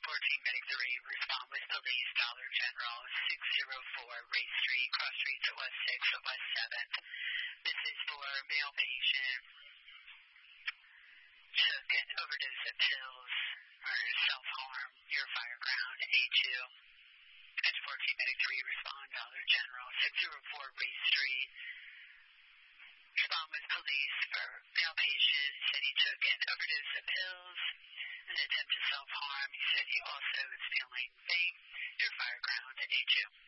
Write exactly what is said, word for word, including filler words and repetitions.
fourteen Medic three, respond with police, Dollar General, six oh four Ray Street, cross streets at West sixth at West seventh. This is for male patient, took an overdose of pills or self-harm near Fireground, A two. Edge fourteen Medic three, respond, Dollar General, six oh four Ray Street. Respond with police for male patient, said he took an overdose of pills, an attempt to self-harm. He said he also was feeling vague near Fireground, A two.